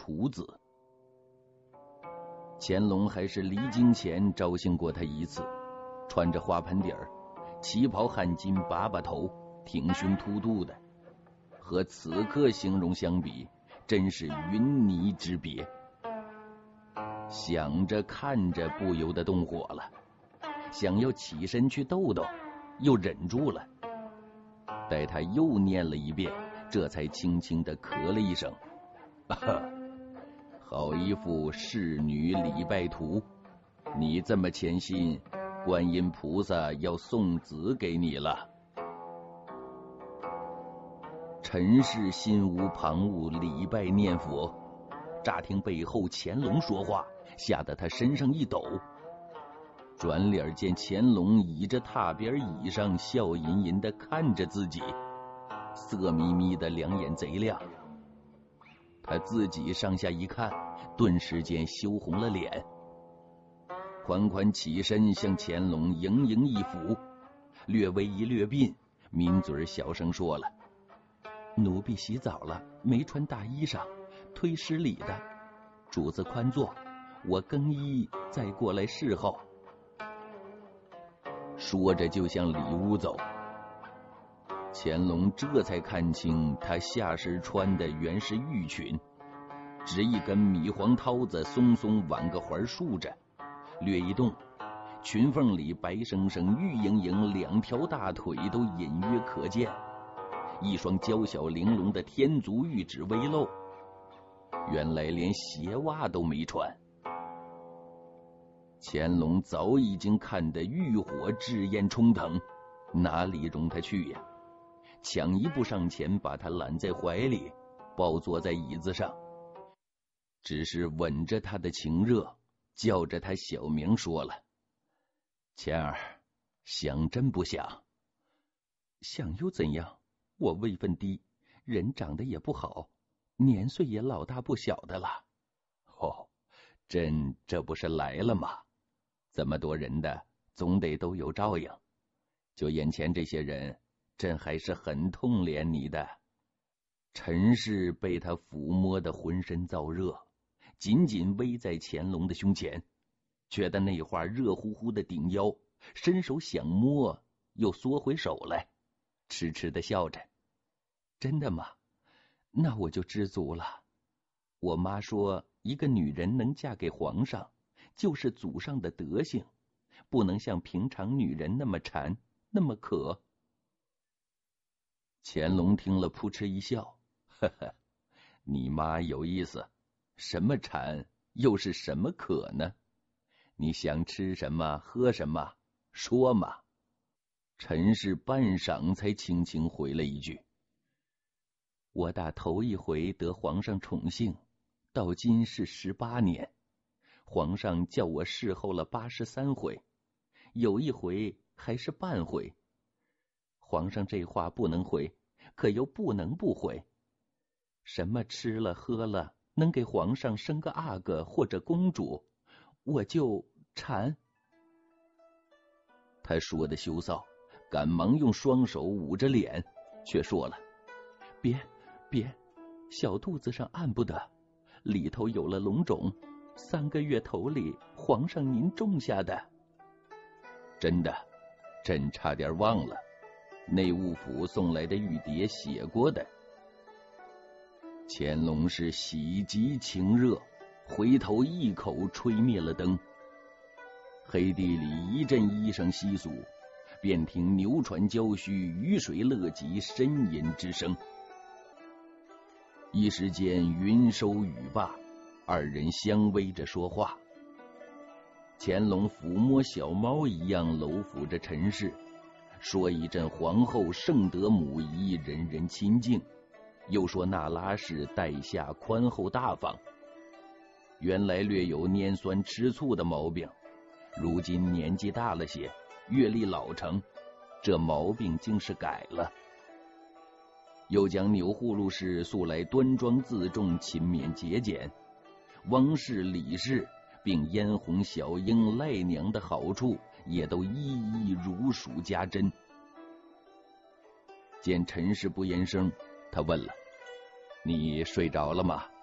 徒子。乾隆还是离京前招幸过他一次，穿着花盆底儿，旗袍汗巾把头，挺胸凸肚的，和此刻形容相比，真是云泥之别。想着看着不由得动火了，想要起身去逗逗，又忍住了。待他又念了一遍，这才轻轻地咳了一声，好一副仕女礼拜图，你这么虔心，观音菩萨要送子给你了。陈氏心无旁骛礼拜念佛，乍听背后乾隆说话，吓得他身上一抖，转脸见乾隆倚着榻边椅上笑吟吟地看着自己，色眯眯的两眼贼亮。他自己上下一看，顿时间羞红了脸，款款起身向乾隆盈盈一俯，略微一略鬓，抿嘴小声说了：奴婢洗澡了，没穿大衣裳，忒失礼的，主子宽坐，我更衣再过来侍候。说着就向里屋走。乾隆这才看清他下身穿的原是玉裙，只一根米黄绦子松松挽个环束着，略一动，裙缝里白生生玉莹莹两条大腿都隐约可见，一双娇小玲珑的天足玉指微露，原来连鞋袜都没穿。乾隆早已经看得欲火炙焰冲腾，哪里容他去呀？抢一步上前，把他揽在怀里，抱坐在椅子上，只是吻着他的情热，叫着他小名说了：钱儿，想真不想？想又怎样？我位分低，人长得也不好，年岁也老大不小的了。哦，朕这不是来了吗？这么多人的，总得都有照应。就眼前这些人，朕还是很痛怜你的。陈氏被他抚摸得浑身燥热，紧紧偎在乾隆的胸前，觉得那话热乎乎的顶腰，伸手想摸，又缩回手来，痴痴地笑着：真的吗？那我就知足了。我妈说，一个女人能嫁给皇上，就是祖上的德行，不能像平常女人那么馋，那么渴。乾隆听了扑哧一笑，呵呵，你妈有意思，什么馋又是什么渴呢？你想吃什么喝什么，说嘛。陈氏半晌才轻轻回了一句：我打头一回得皇上宠幸，到今是18年，皇上叫我侍候了83回，有一回还是半回。皇上这话不能回，可又不能不回。什么吃了喝了，能给皇上生个阿哥或者公主，我就馋。他说的羞臊，赶忙用双手捂着脸，却说了：别，小肚子上按不得，里头有了脓肿，3个月头里皇上您种下的。真的，朕差点忘了，内务府送来的玉牒写过的。乾隆是喜极情热，回头一口吹灭了灯。黑地里一阵衣裳窸窣，便听牛船交须，雨水乐极呻吟之声。一时间云收雨罢，二人相偎着说话。乾隆抚摸小猫一样搂抚着陈氏，说一阵皇后圣德母仪，人人亲近，又说那拉氏待下宽厚大方，原来略有拈酸吃醋的毛病，如今年纪大了些，阅历老成，这毛病竟是改了。又将钮祜禄氏素来端庄自重，勤勉节俭，汪氏李氏并嫣红小英赖娘的好处也都一一如数家珍。见陈氏不言声，他问了：你睡着了吗？